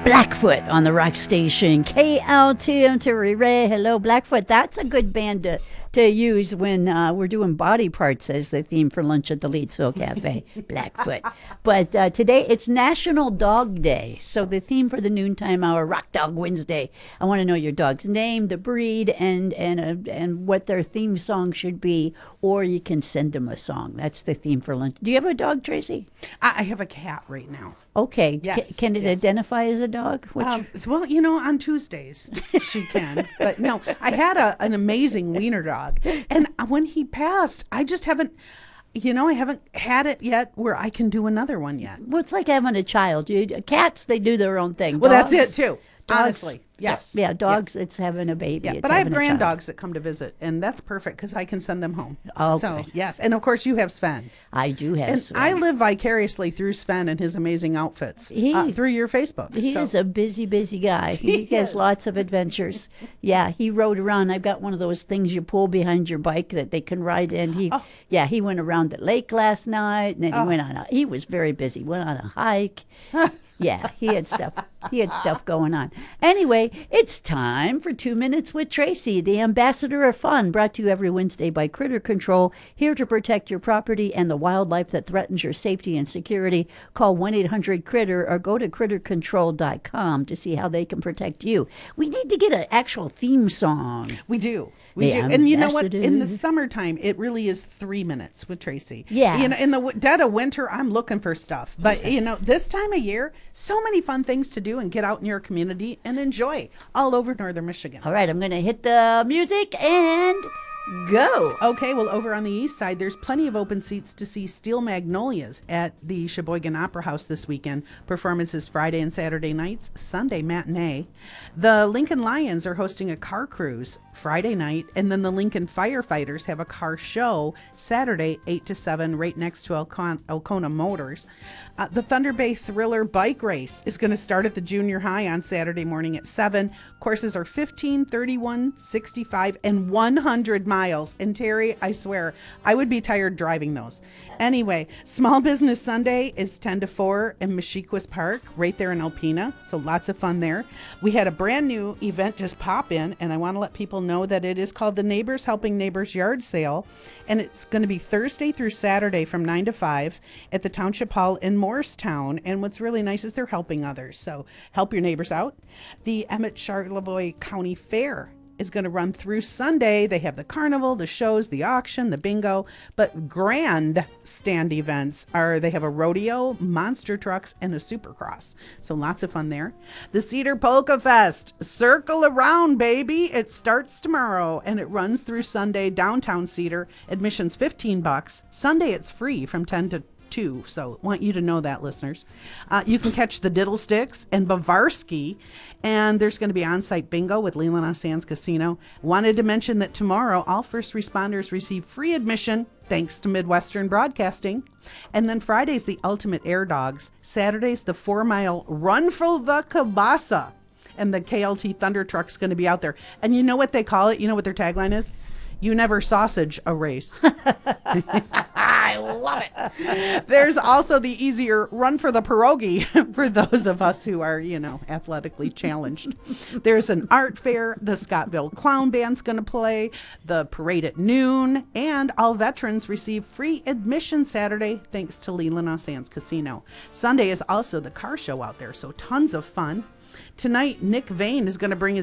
Blackfoot on the rock station KLT. I'm Terry Ray. Hello, Blackfoot. That's a good band to use when we're doing body parts as the theme for lunch at the Leedsville Cafe. Blackfoot. But today it's National Dog Day. So the theme for the noontime hour, Rock Dog Wednesday. I want to know your dog's name, the breed, and what their theme song should be. Or you can send them a song. That's the theme for lunch. Do you have a dog, Tracy? I have a cat right now. Okay. Yes, Can it identify as a dog? Well, on Tuesdays she can. But no, I had an amazing wiener dog. And when he passed, I just haven't, I haven't had it yet where I can do another one yet. Well, it's like having a child. Cats, they do their own thing. Well, Dogs, that's it too. dogs- Honestly, yes. Yeah, dogs, it's having a baby. Yeah, It's but I have having a grand child. dogs that come to visit, and that's perfect because I can send them home. Okay. So, yes. And of course, you have Sven. I do have And Sven. I live vicariously through Sven and his amazing outfits through your Facebook. He So- is a busy guy. He has is. lots of adventures. Yeah, he rode around. I've got one of those things you pull behind your bike that they can ride in. He went around the lake last night, and then he went on. He was very busy. Went on a hike. Yeah, he had stuff. He had stuff going on. Anyway, it's time for 2 Minutes with Tracy, the ambassador of fun, brought to you every Wednesday by Critter Control, here to protect your property and the wildlife that threatens your safety and security. Call 1-800-CRITTER or go to crittercontrol.com to see how they can protect you. We need to get an actual theme song. We do. The We do. And you know what? In the ambassadors. summertime, it really is 3 minutes with Tracy. Yeah. In the dead of winter, I'm looking for stuff. But, this time of year, so many fun things to do and get out in your community and enjoy all over northern Michigan. All right, I'm going to hit the music and go. Okay, well, over on the east side, there's plenty of open seats to see Steel Magnolias at the Sheboygan Opera House this weekend. Performances Friday and Saturday nights, Sunday matinee. The Lincoln Lions are hosting a car cruise Friday night, and then the Lincoln Firefighters have a car show Saturday, 8 to 7, right next to Elkona Motors. The Thunder Bay Thriller Bike Race is going to start at the junior high on Saturday morning at 7. Courses are 15, 31, 65, and 100 miles. And Terry, I swear, I would be tired driving those. Anyway, Small Business Sunday is 10 to 4 in Meshiquis Park, right there in Alpena. So lots of fun there. We had a brand new event just pop in, and I want to let people know that it is called the Neighbors Helping Neighbors Yard Sale. And it's going to be Thursday through Saturday from 9 to 5 at the Township Hall in Morristown. And what's really nice is they're helping others. So help your neighbors out. The Emmett Charlevoix County Fair is going to run through Sunday. They have the carnival, the shows, the auction, the bingo, but grand stand events they have a rodeo, monster trucks, and a supercross. So lots of fun there. The Cedar Polka Fest, circle around, baby. It starts tomorrow and it runs through Sunday, downtown Cedar. Admission's $15. Sunday it's free from 10 to 2, so want you to know that, listeners. You can catch the Diddlesticks and Bavarsky, and there's going to be on-site bingo with Leelanau Sands Casino. Wanted to mention that tomorrow all first responders receive free admission thanks to Midwestern Broadcasting. And then Friday's the Ultimate Air Dogs. Saturday's the 4-mile Run for the Kielbasa, and the KLT Thunder Truck's going to be out there. And you know what they call it? You know what their tagline is? You never sausage a race. I love it. There's also the easier Run for the Pierogi for those of us who are, athletically challenged. There's an art fair. The Scottville Clown Band's going to play. The parade at noon. And all veterans receive free admission Saturday thanks to Leelanau Sands Casino. Sunday is also the car show out there, so tons of fun. Tonight, Nick Vane is going to bring his